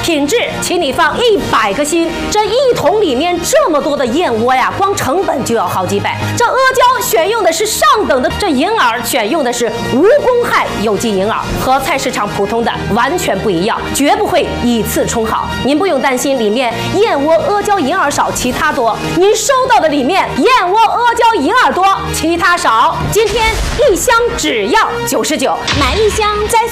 品质，请你放100个心。这1桶里面这么多的燕窝呀，光成本就要好几百。这阿胶选用的是上等的，这银耳选用的是无公害有机银耳，和菜市场普通的完全不一样，绝不会以次充好。您不用担心里面燕窝、阿胶、银耳少，其他多。您收到的里面燕窝、阿胶、银耳多，其他少。今天1箱只要99， 买1箱再